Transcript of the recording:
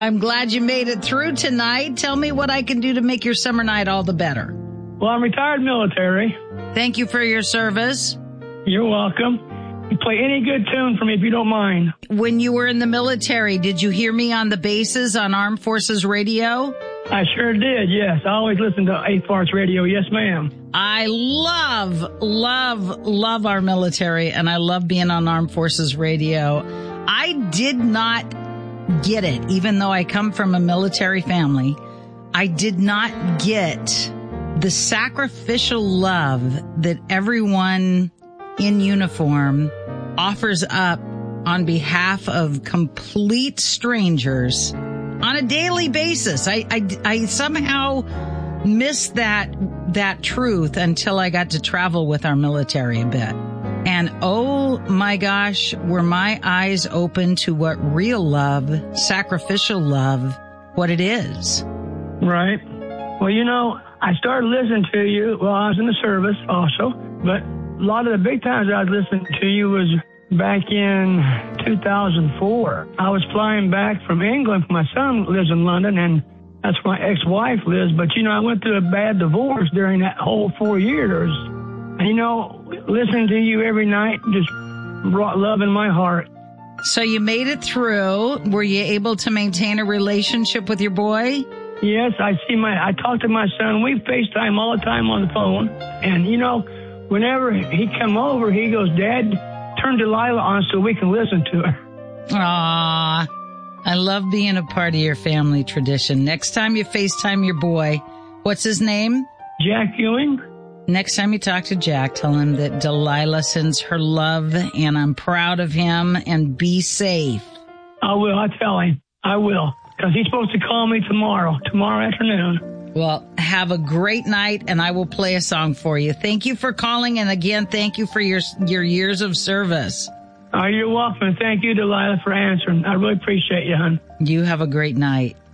I'm glad you made it through tonight. Tell me what I can do to make your summer night all the better. Well, I'm retired military. Thank you for your service. You're welcome. You play any good tune for me if you don't mind. When you were in the military, did you hear me on the bases on Armed Forces Radio? I sure did, yes. I always listen to 8 Farts Radio. Yes, ma'am. I love our military, and I love being on Armed Forces Radio. I did not get it, even though I come from a military family. I did not get the sacrificial love that everyone in uniform offers up on behalf of complete strangers on a daily basis. I somehow missed that truth until I got to travel with our military a bit. And oh my gosh, were my eyes open to what real love, sacrificial love, what it is. Right. Well, you know, I started listening to you while I was in the service also, but a lot of the big times I was listening to you was back in 2004. I was flying back from England. My son lives in London, and that's where my ex-wife lives. But, you know, I went through a bad divorce during that whole 4 years. And, you know, listening to you every night just brought love in my heart. So you made it through. Were you able to maintain a relationship with your boy? Yes, I talk to my son. We FaceTime all the time on the phone. And, you know, whenever he come over, he goes, Dad, turn Delilah on so we can listen to her. Aww. I love being a part of your family tradition. Next time you FaceTime your boy, what's his name? Jack Ewing. Next time you talk to Jack, tell him that Delilah sends her love and I'm proud of him, and be safe. I will. I tell him. I will. Because he's supposed to call me tomorrow afternoon. Well, have a great night, and I will play a song for you. Thank you for calling, and again, thank you for your years of service. You're welcome. Thank you, Delilah, for answering. I really appreciate you, hon. You have a great night.